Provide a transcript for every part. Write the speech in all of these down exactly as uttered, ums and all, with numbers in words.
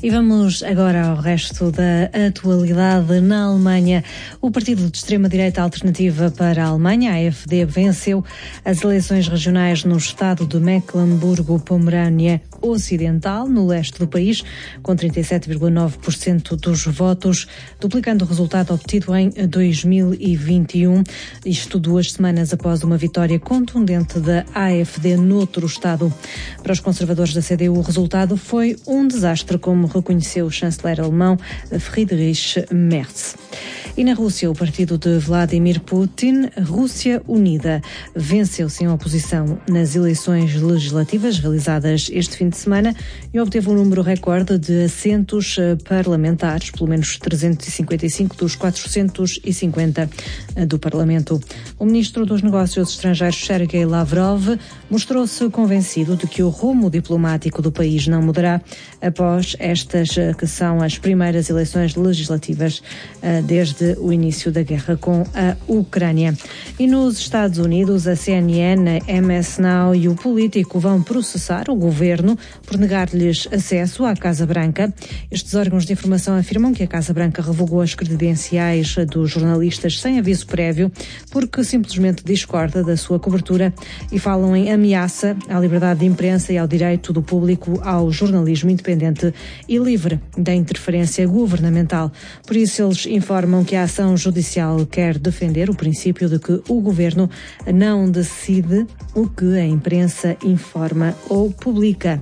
E vamos agora ao resto da atualidade. Na Alemanha, o partido de extrema-direita Alternativa para a Alemanha, a AfD, venceu as eleições regionais no estado de Mecklemburgo-Pomerânia Ocidental, no leste do país, com trinta e sete vírgula nove por cento dos votos, duplicando o resultado obtido em dois mil e vinte e um, isto duas semanas após uma vitória contundente da AfD noutro estado. Para os conservadores da C D U, o resultado foi um desastre, como reconheceu o chanceler alemão Friedrich Merz. E na Rússia, o partido de Vladimir Putin, Rússia Unida, venceu sem oposição nas eleições legislativas realizadas este fim de semana e obteve um número recorde de assentos parlamentares, pelo menos trezentos e cinquenta e cinco dos quatrocentos e cinquenta do Parlamento. O ministro dos Negócios Estrangeiros, Sergei Lavrov, mostrou-se convencido de que o rumo diplomático do país não mudará após estas que são as primeiras eleições legislativas desde o início da guerra com a Ucrânia. E nos Estados Unidos, a C N N, a M S Now e o Político vão processar o governo por negar-lhes acesso à Casa Branca. Estes órgãos de informação afirmam que a Casa Branca revogou as credenciais dos jornalistas sem aviso prévio porque simplesmente discorda da sua cobertura e falam em ameaça à liberdade de imprensa e ao direito do público ao jornalismo independente e livre da interferência governamental. Por isso, eles informam que a ação judicial quer defender o princípio de que o governo não decide o que a imprensa informa ou publica.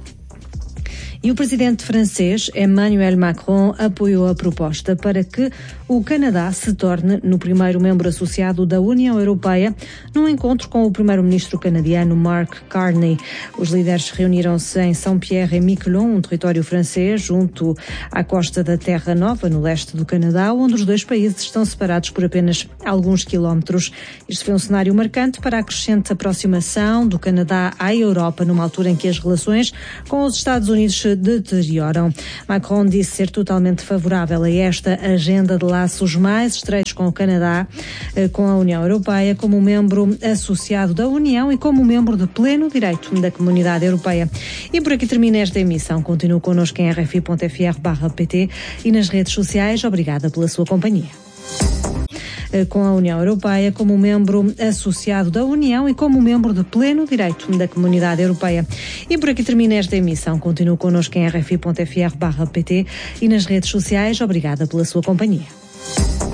E o presidente francês, Emmanuel Macron, apoiou a proposta para que o Canadá se torne no primeiro membro associado da União Europeia, num encontro com o primeiro-ministro canadiano Mark Carney. Os líderes reuniram-se em Saint-Pierre-et-Miquelon, um território francês, junto à costa da Terra Nova, no leste do Canadá, onde os dois países estão separados por apenas alguns quilómetros. Este foi um cenário marcante para a crescente aproximação do Canadá à Europa, numa altura em que as relações com os Estados Unidos se deterioram. Macron disse ser totalmente favorável a esta agenda de laços mais estreitos com o Canadá, com a União Europeia, como membro associado da União e como membro de pleno direito da Comunidade Europeia. E por aqui termina esta emissão. Continue connosco em r f i ponto f r barra p t e nas redes sociais. Obrigada pela sua companhia. Com a União Europeia, como membro associado da União e como membro de pleno direito da Comunidade Europeia. E por aqui termina esta emissão. Continue connosco em r f i ponto f r barra p t e nas redes sociais. Obrigada pela sua companhia.